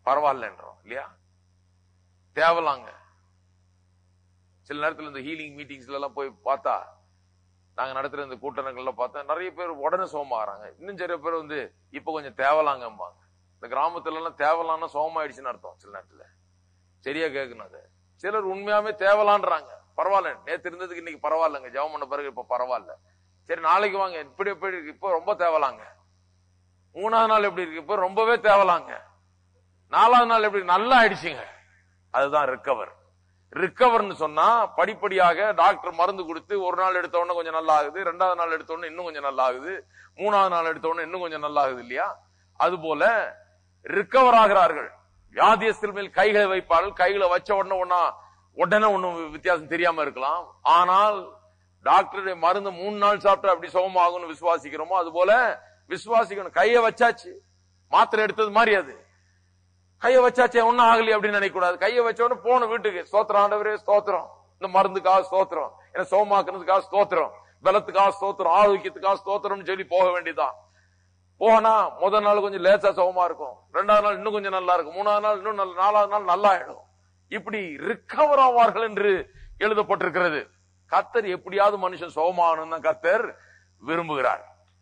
பரவாயில்லன்றோம் இல்லையா? தேவலாங்க. சில நேரத்தில் இந்த ஹீலிங் மீட்டிங்ஸ்ல எல்லாம் போய் பார்த்தா, நாங்க நடத்துற இந்த கூட்டங்கள்ல பார்த்தா நிறைய பேர் உடனே சோமாகறாங்க. இன்னும் சில பேர் வந்து இப்ப கொஞ்சம் தேவலாங்கம்பாங்க. இந்த கிராமத்துல எல்லாம் தேவலான்னா சோமாயிடுச்சுன்னு அர்த்தம். சில நேரத்துல சரியா கேட்கணும். அது சிலர் உண்மையாவே தேவலான்றாங்க. பரவாயில்ல, நேத்து இருந்ததுக்கு இன்னைக்கு பரவாயில்லங்க, ஜெபம் பண்ண பிறகு இப்ப பரவாயில்ல, சரி நாளைக்கு வாங்க, இப்படி எப்படி இருக்கு, இப்ப ரொம்ப தேவலாங்க. மூணாவது நாள் எப்படி இருக்கு, இப்ப ரொம்பவே தேவலாங்க. நாலாவது நாள் எப்படி, நல்லா ஆயிடுச்சுங்க. அதுதான் ரிக்கவர். ரிக்கவர்னு சொன்னா படிப்படியாக டாக்டர் மருந்து கொடுத்து ஒரு நாள் எடுத்த உடனே கொஞ்சம் நல்லா ஆகுது, ரெண்டாவது நாள் எடுத்த உடனே இன்னும் கொஞ்சம் நல்லா ஆகுது, மூணாவது நாள் எடுத்த உடனே இன்னும் கொஞ்சம் நல்லா ஆகுது இல்லையா? அது போல ரிக்கவர் ஆகிறார்கள். வியாதியஸ்தர் மேல் கைகளை வைப்பார்கள். கைகளை வச்ச உடனே ஒன்னும் வித்தியாசம் தெரியாம இருக்கலாம். ஆனால் டாக்டருடைய மருந்து 3 நாள் சாப்பிட்டா அப்படி சுகமாகும்னு விசுவாசிக்கிறோமோ அது போல விசுவாசிக்கணும். கையை வச்சாச்சு, மாத்திரை எடுத்தது மாதிரி அது. கையை வச்சாச்சே ஒன்னும் ஆகலையே அப்படின்னு நினைக்க கூடாது. கையை வச்ச உடனே போன வீட்டுக்கு ஸ்தோத்திரம், ஆண்டவரே ஸ்தோத்திரம், இந்த மருந்துக்காக ஸ்தோத்திரம், என்ன சோமாக்குறதுக்காக ஸ்தோத்திரம், பலத்துக்காக ஸ்தோத்திரம், ஆரோக்கியத்துக்காக ஸ்தோத்திரம் சொல்லி போக வேண்டியதான். போனா முதல் நாள் கொஞ்சம் லேசா சுகமா இருக்கும், ரெண்டாவது நாள் இன்னும் கொஞ்சம் நல்லா இருக்கும், மூணாவது நாள் இன்னும் நாலாவது நாள் நல்லா ஆயிடும். இப்படி ரிக்கவர் ஆவார்கள் என்று எழுதப்பட்டிருக்கிறது. கர்த்தர் எப்படியாவது மனுஷன் சுகமாகணும் தான் கர்த்தர் விரும்புகிறார்.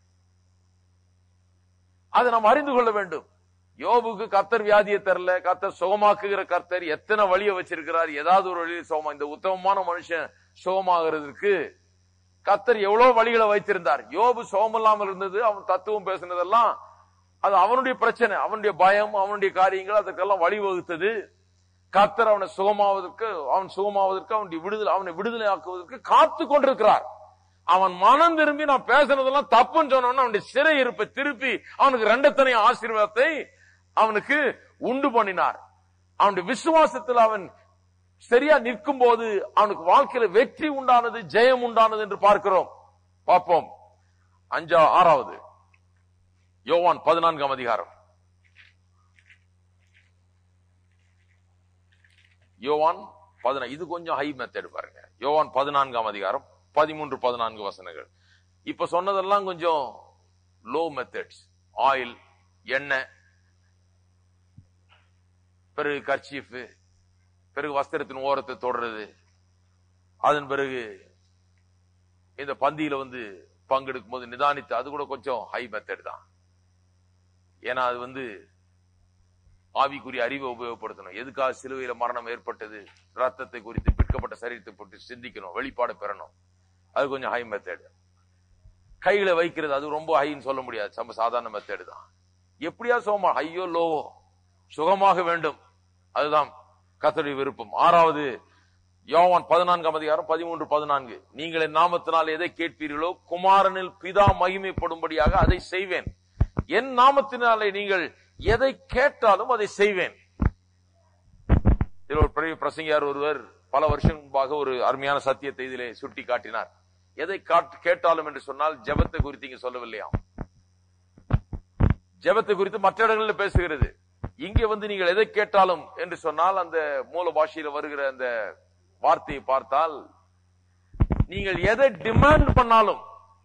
அதை நாம் அறிந்து கொள்ள வேண்டும். யோபுக்கு கர்த்தர் வியாதியை தரல, கர்த்தர் சுகமாக்குகிற கர்த்தர் எத்தனை வழியை வச்சிருக்கிறார். ஏதாவது ஒரு வழியில் சுகமா, இந்த உத்தமமான மனுஷன் சுகமாகிறதுக்கு கர்த்தர் எவ்வளவு வழிகளை வைத்திருந்தார். யோபு சுகமில்லாமல் இருந்தது, அவன் தத்துவம் பேசினதெல்லாம் அது அவனுடைய பிரச்சனை, அவனுடைய பயம், அவனுடைய காரியங்கள், அதுக்கெல்லாம் வழிவகுத்தது. கர்த்தர் அவனை சுகமாவதற்கு, அவனை விடுதலை ஆக்குவதற்கு காத்து கொண்டிருக்கிறார். அவன் மனம் திரும்பி நான் பேசுனதெல்லாம் தப்புன்னு சொன்னவன அவனுடைய சிறை இருப்பை திருப்பி அவனுக்கு ரெண்டத்தனை ஆசீர்வாதத்தை அவனுக்கு உண்டு பண்ணினார். அவனுடைய விசுவாசத்தில் அவன் சரியா நிற்கும் போது அவனுக்கு வாழ்க்கையில வெற்றி உண்டானது, ஜெயம் உண்டானது என்று பார்க்கிறோம். பார்ப்போம். 6வது யோவான் 14ஆம் அதிகாரம். யோவான் 14, இது கொஞ்சம் ஹை மெத்தட் பாருங்க. யோவான் 14ஆம் அதிகாரம் 13, 14 வசனங்கள். இப்ப சொன்னதெல்லாம் கொஞ்சம் லோ மெத்தட்ஸ். ஆயில், எண்ணெய், பிறகு கர்ச்சீஃப், பிறகு வஸ்திரத்தின் ஓரத்தை தொடர்றது, அதன் பிறகு இந்த பந்தியில வந்து பங்கெடுக்கும் போது நிதானித்து, அது கூட கொஞ்சம் ஹை மெத்தட் தான். ஏன்னா அது ஆவிக்குரிய அறிவை உபயோகப்படுத்தணும். எதுக்காக சிலுவையில மரணம் ஏற்பட்டது, ரத்தத்தை குறித்து, பிற்கப்பட்ட சரீரத்தை பற்றி சிந்திக்கணும், வெளிப்பாடு பெறணும். அது கொஞ்சம் ஹை மெத்தட். கைகளை வைக்கிறது அது ரொம்ப ஹைன்னு சொல்ல முடியாது, நம்ம சாதாரண மெத்தட் தான். எப்படியா சுகமா, ஐயோ லோவோ, சுகமாக வேண்டும், அதுதான் கர்த்தருடைய விருப்பம். 6வது யோவான் 14ஆம் அதிகாரம் 13, 14. நீங்கள் என் நாமத்தினால் எதை கேட்பீர்களோ குமாரனில் பிதா மகிமைப்படும்படியாக அதை செய்வேன். என் நாமத்தினாலே நீங்கள் எதை கேட்டாலும் அதை செய்வேன். இதில் ஒரு பெரிய பிரசங்கியார் ஒருவர் பல வருஷம் முன்பாக ஒரு அருமையான சத்தியத்தை இதிலே சுட்டி காட்டினார். எதை கேட்டாலும் என்று சொன்னால் ஜெபத்தை குறித்து இங்க சொல்லவில்லையா? ஜெபத்தை குறித்து மற்ற இடங்களில் பேசுகிறது. இங்கே நீங்கள் எதை கேட்டாலும் என்று சொன்னால் அந்த மூல பாஷையில் வருகிற அந்த வார்த்தையை பார்த்தால், நீங்கள் எதை டிமாண்ட் பண்ணாலும்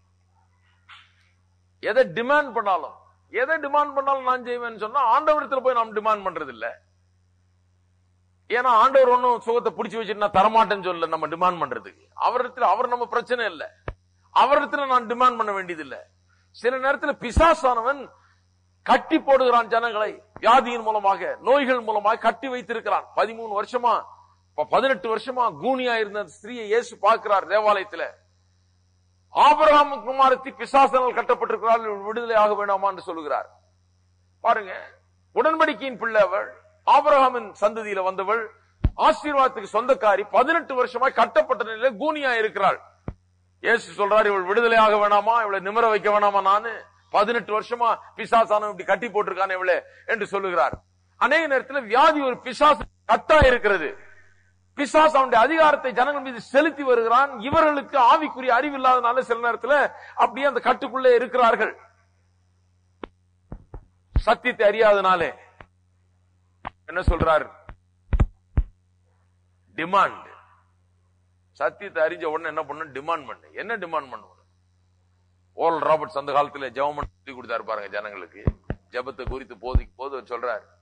நான் செய்வேன் சொன்னா ஆண்டவரிடத்தில் போய் நாம் டிமாண்ட் பண்றது இல்ல. ஏன்னா ஆண்டவர் ஒன்னும் சுகத்தை பிடிச்சு வச்சுட்டு நான் தரமாட்டேன்னு சொல்ல, நம்ம டிமாண்ட் பண்றதுக்கு அவரிடத்தில், அவர் நம்ம பிரச்சனை இல்லை, அவரிடத்துல நான் டிமாண்ட் பண்ண வேண்டியது இல்லை. சில நேரத்தில் பிசாசானவன் கட்டி போடுகிறான் ஜனங்களை, வியாதியின் மூலமாக, நோய்கள் மூலமாக கட்டி வைத்திருக்கிறான். 13 வருஷமா 18 வருஷமா கூனியா இருந்த ஸ்திரீயை இயேசு பார்க்கிறார் தேவாலயத்தில். ஆபிரகாம் குமாரத்தி பிசாசனால் கட்டப்பட்டிருக்கிறார், விடுதலை ஆக வேண்டாமா என்று சொல்லுகிறார். பாருங்க, உடன்படிக்கையின் பிள்ளை அவள், ஆபிரகாமின் சந்ததியில வந்தவள், ஆசீர்வாதத்துக்கு சொந்தக்காரி, 18 வருஷமாய் கட்டப்பட்ட நிலையில கூனியா இருக்கிறாள். இயேசு சொல்றார், இவள் விடுதலை ஆக வேணாமா, இவளை நிமிர வைக்க வேணாமா, நானு 18 வருஷமா பிசாசான இப்படி கட்டி போட்டிருக்கானே இவளே என்று சொல்லுகிறார். அநேக நேரத்தில் வியாதி ஒரு பிசாசு கட்டா இருக்கிறது. பிசாசு அவனுடைய அதிகாரத்தை ஜனங்கள் மீது செலுத்தி வருகிறான். இவர்களுக்கு ஆவிக்குரிய அறிவு இல்லாதனால சில நேரத்தில் அப்படியே அந்த கட்டுக்குள்ளே இருக்கிறார்கள். சத்தியத்தை அறியாதனாலே என்ன சொல்றார்? டிமாண்ட். சத்தியத்தை அறிஞ்ச உடனே என்ன பண்ணணும்? டிமாண்ட் பண்ணு. என்ன டிமாண்ட் பண்ணுவோம்? ஓரல் ராபர்ட்ஸ் அந்த காலத்துல ஜெபம் சொல்லி கொடுத்தாரு பாருங்க ஜனங்களுக்கு. ஜெபத்தை குறித்து போதிக்கும் போது சொல்றாரு,